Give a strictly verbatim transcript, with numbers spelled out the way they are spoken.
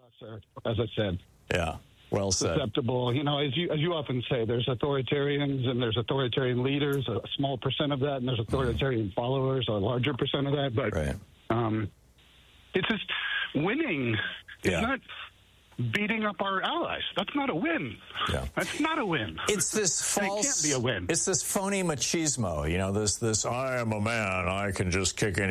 Sir, as I said. Yeah, well said. Susceptible. You know, as you as you often say, there's authoritarians and there's authoritarian leaders, a small percent of that, and there's authoritarian mm. followers, a larger percent of that. But right. um, it's just winning. It's yeah. not beating up our allies. That's not a win. Yeah. That's not a win. It's this false. It can't be a win. It's this phony machismo. You know, this this I am a man. I can just kick any.